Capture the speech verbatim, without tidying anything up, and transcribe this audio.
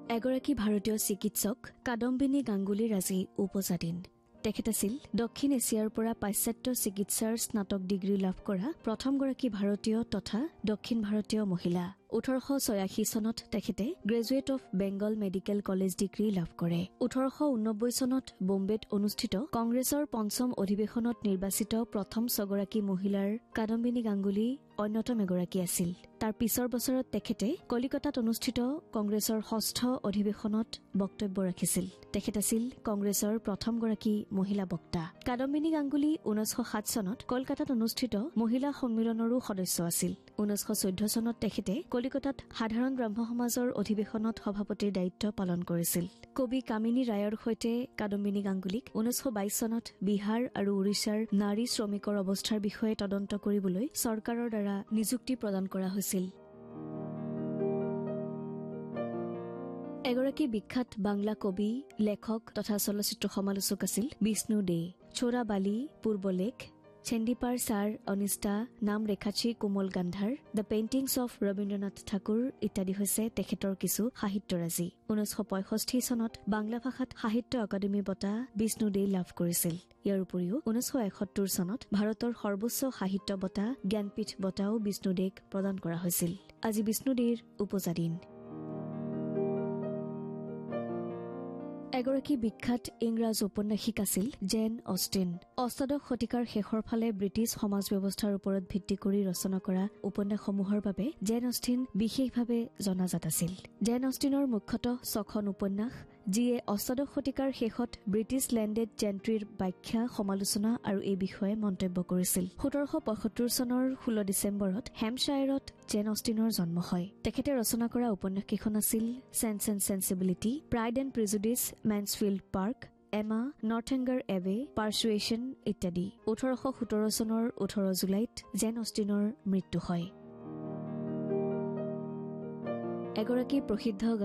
এগৰাকী ভাৰতীয় চিকিৎসক কাদম্বিনী গাংগুলীৰ আজি উপজাদিন। তেখেত আছিল দক্ষিণ এছিয়াৰ পৰা পাশ্চাত্য চিকিৎসাৰ স্নাতক ডিগ্ৰী লাভ কৰা প্ৰথমগৰাকী ভাৰতীয় তথা দক্ষিণ ভাৰতীয় মহিলা। ওঠৰশ ছয়াশী চনত তেখেতে graduate of Bengal medical college degree লাভ কৰে। ওঠৰশ ঊনব্বৈ চনত বোম্বেত অনুষ্ঠিত কংগ্ৰেছৰ পঞ্চম অধিৱেশনত নিৰ্বাচিত প্ৰথম ছগৰাকী মহিলাৰ কাদম্বিনী গাংগুলী অন্যতম এগৰাকী আছিল। তাৰ পিছৰ বছৰত তেখেতে কলিকতাত অনুষ্ঠিত কংগ্ৰেছৰ ষষ্ঠ অধিৱেশনত বক্তব্য ৰাখিছিল। তেখেত আছিল কংগ্ৰেছৰ প্ৰথমগৰাকী মহিলা বক্তা। কাদম্বিনী গাংগুলী ঊনৈছশ সাত চনত কলকাতাত অনুষ্ঠিত মহিলা সন্মিলনৰো সদস্য আছিল। ঊনৈছশ চৈধ্য চনত তেখেতে কলিকতাত সাধাৰণ ব্ৰহ্ম সমাজৰ অধিৱেশনত সভাপতিৰ দায়িত্ব পালন কৰিছিল। কবি কামিনী ৰায়ৰ সৈতে কাদম্বিনী গাংগুলীক ঊনৈছশ বাইশ চনত বিহাৰ আৰু উৰিষ্যাৰ নাৰী শ্ৰমিকৰ অৱস্থাৰ বিষয়ে তদন্ত কৰিবলৈ চৰকাৰৰ দ্বাৰা নিযুক্তি প্ৰদান কৰা হৈছিল। এগৰাকী বিখ্যাত বাংলা কবি, লেখক তথা চলচ্চিত্ৰ সমালোচক আছিল বিষ্ণু দে। ছোৰা বালি, পূৰ্বলেখ, চেণ্ডিপাৰ চাৰ অনিষ্টা, নাম ৰেখাচি কোমল Gandhara, the paintings of Rabindranath Thakur ইত্যাদি হৈছে তেখেতৰ কিছু সাহিত্যৰাজি। ঊনৈছশ পঁয়ষষ্ঠি চনত বাংলা ভাষাত সাহিত্য অকাডেমী বঁটা বিষ্ণু দে লাভ কৰিছিল। ইয়াৰ উপৰিও ঊনৈছশ এসত্তৰ চনত ভাৰতৰ সৰ্বোচ্চ সাহিত্য বঁটা জ্ঞানপীঠ বঁটাও বিষ্ণু দেক প্ৰদান কৰা হৈছিল। আজি বিষ্ণু দেৰ উপজাদিন। এগৰাকী বিখ্যাত ইংৰাজ ঔপন্যাসিক আছিল জেন অষ্টিন। অষ্টাদশ শতিকাৰ শেষৰ ফালে ব্ৰিটিছ সমাজ ব্যৱস্থাৰ ওপৰত ভিত্তি কৰি ৰচনা কৰা উপন্যাসসমূহৰ বাবে জেন অষ্টিন বিশেষভাৱে জনাজাত আছিল। জেন অষ্টিনৰ মুখ্যতঃ ছখন উপন্যাস, যিয়ে অষ্টাদশ শতিকাৰ শেষত ব্ৰিটিছ লেণ্ডেড জেণ্ট্ৰিৰ ব্যাখ্যা, সমালোচনা আৰু এই বিষয়ে মন্তব্য কৰিছিল। সোতৰশ পঁয়সত্তৰ চনৰ ষোল্ল ডিচেম্বৰত হেম্পশ্বায়াৰত জেন অষ্টিনৰ জন্ম হয়। তেখেতে ৰচনা কৰা উপন্যাসকেইখন আছিল sense and চেন্সিবিলিটি, pride and প্ৰিজুডিচ, Mansfield park, Emma, নৰ্থেংগাৰ away, পাৰ্চুৱেশ্যন ইত্যাদি। ওঠৰশ সোতৰ চনৰ ওঠৰ জুলাইত জেন অষ্টিনৰ মৃত্যু হয়। এগৰাকী প্ৰসিদ্ধ